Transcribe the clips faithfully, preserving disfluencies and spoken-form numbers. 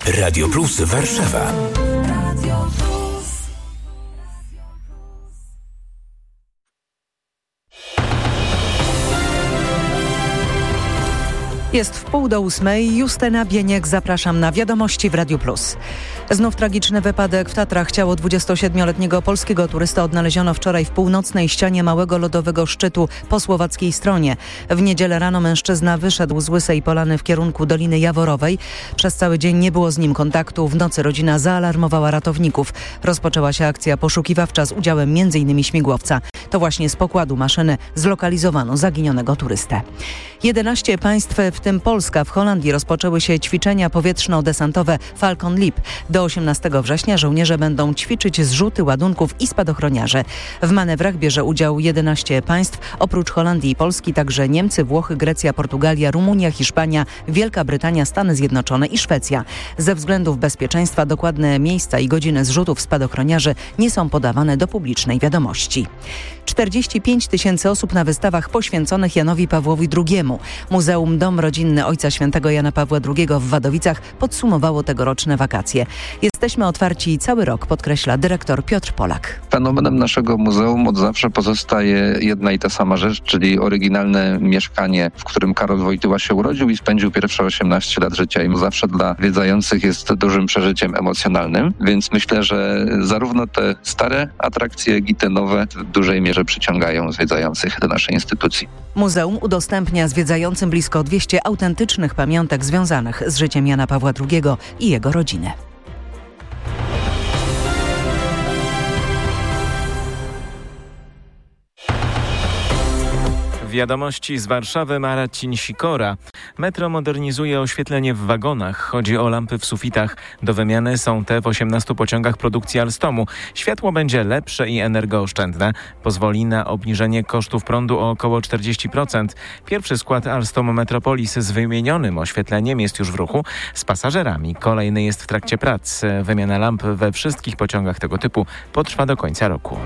Radio Plus Warszawa. Jest w pół do ósmej. Justyna Bieniek, zapraszam na Wiadomości w Radiu Plus. Znów tragiczny wypadek w Tatrach. Ciało dwudziestosiedmioletniego polskiego turysty odnaleziono wczoraj w północnej ścianie małego lodowego szczytu po słowackiej stronie. W niedzielę rano mężczyzna wyszedł z Łysej Polany w kierunku Doliny Jaworowej. Przez cały dzień nie było z nim kontaktu. W nocy rodzina zaalarmowała ratowników. Rozpoczęła się akcja poszukiwawcza z udziałem między innymi śmigłowca. To właśnie z pokładu maszyny zlokalizowano zaginionego turystę. jedenaście państw, w tym Polska, w Holandii rozpoczęły się ćwiczenia powietrzno-desantowe Falcon Leap. Do osiemnastego września żołnierze będą ćwiczyć zrzuty ładunków i spadochroniarze. W manewrach bierze udział jedenaście państw. Oprócz Holandii i Polski także Niemcy, Włochy, Grecja, Portugalia, Rumunia, Hiszpania, Wielka Brytania, Stany Zjednoczone i Szwecja. Ze względów bezpieczeństwa dokładne miejsca i godziny zrzutów spadochroniarzy nie są podawane do publicznej wiadomości. czterdzieści pięć tysięcy osób na wystawach poświęconych Janowi Pawłowi drugiemu. Muzeum Dom Rodzinny Ojca Świętego Jana Pawła drugiego w Wadowicach podsumowało tegoroczne wakacje. Jesteśmy otwarci cały rok, podkreśla dyrektor Piotr Polak. Fenomenem naszego muzeum od zawsze pozostaje jedna i ta sama rzecz, czyli oryginalne mieszkanie, w którym Karol Wojtyła się urodził i spędził pierwsze osiemnaście lat życia. I zawsze dla zwiedzających jest dużym przeżyciem emocjonalnym, więc myślę, że zarówno te stare atrakcje, jak i te nowe w dużej mierze przyciągają zwiedzających do naszej instytucji. Muzeum udostępnia zwiedzającym blisko dwieście autentycznych pamiątek związanych z życiem Jana Pawła drugiego i jego rodziny. Wiadomości z Warszawy, Marcin Sikora. Metro modernizuje oświetlenie w wagonach. Chodzi o lampy w sufitach. Do wymiany są te w osiemnastu pociągach produkcji Alstomu. Światło będzie lepsze i energooszczędne. Pozwoli na obniżenie kosztów prądu o około czterdzieści procent. Pierwszy skład Alstom Metropolis z wymienionym oświetleniem jest już w ruchu. Z pasażerami kolejny jest w trakcie prac. Wymiana lamp we wszystkich pociągach tego typu potrwa do końca roku.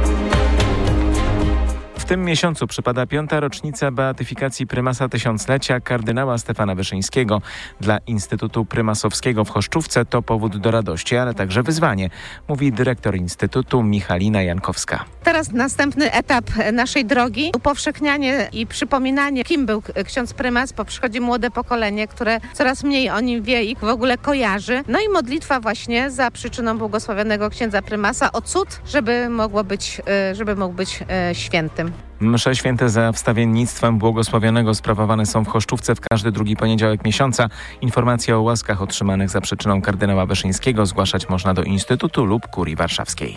W tym miesiącu przypada piąta rocznica beatyfikacji prymasa tysiąclecia kardynała Stefana Wyszyńskiego. Dla Instytutu Prymasowskiego w Choszczówce to powód do radości, ale także wyzwanie, mówi dyrektor Instytutu Michalina Jankowska. Teraz następny etap naszej drogi, upowszechnianie i przypominanie, kim był ksiądz prymas, bo przychodzi młode pokolenie, które coraz mniej o nim wie i w ogóle kojarzy. No i modlitwa właśnie za przyczyną błogosławionego księdza prymasa o cud, żeby mogło być, żeby mógł być świętym. Msze święte za wstawiennictwem błogosławionego sprawowane są w Choszczówce w każdy drugi poniedziałek miesiąca. Informacje o łaskach otrzymanych za przyczyną kardynała Wyszyńskiego zgłaszać można do Instytutu lub Kurii Warszawskiej.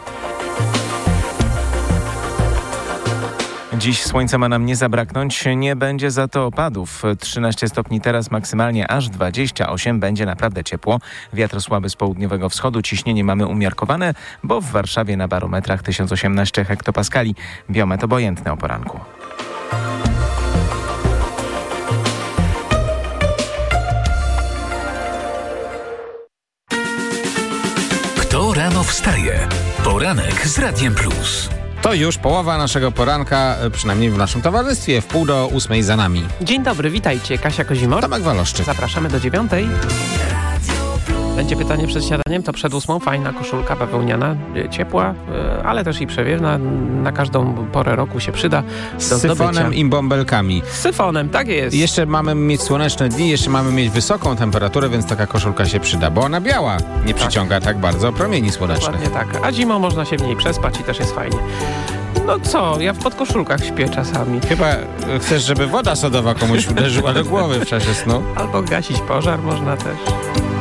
Dziś słońca ma nam nie zabraknąć, nie będzie za to opadów. trzynaście stopni teraz, maksymalnie aż dwadzieścia osiem, będzie naprawdę ciepło. Wiatr słaby z południowego wschodu, ciśnienie mamy umiarkowane, bo w Warszawie na barometrach tysiąc osiemnaście hektopaskali. Biometr obojętny o poranku. Kto rano wstaje? Poranek z Radiem Plus. To już połowa naszego poranka, przynajmniej w naszym towarzystwie. W pół do ósmej za nami. Dzień dobry, witajcie. Kasia Kozimor. Tomek Waloszczyk. Zapraszamy do dziewiątej. Będzie pytanie przed śniadaniem, to przed ósmą. Fajna koszulka bawełniana, ciepła, ale też i przewiewna. Na każdą porę roku się przyda. Z syfonem i bąbelkami. Z syfonem, tak jest. Jeszcze mamy mieć słoneczne dni, jeszcze mamy mieć wysoką temperaturę, więc taka koszulka się przyda, bo ona biała nie przyciąga tak, tak bardzo promieni słonecznych. Dokładnie tak. A zimą można się w niej przespać i też jest fajnie. No co, ja w podkoszulkach śpię czasami. Chyba chcesz, żeby woda sodowa komuś uderzyła do głowy w czasie snu? Albo gasić pożar można też.